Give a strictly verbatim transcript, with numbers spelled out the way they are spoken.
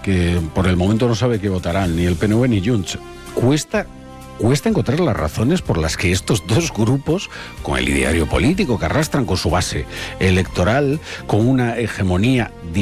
que por el momento no sabe qué votarán, ni el P N V ni Junts. Cuesta... Cuesta encontrar las razones por las que estos dos grupos, con el ideario político que arrastran, con su base electoral, con una hegemonía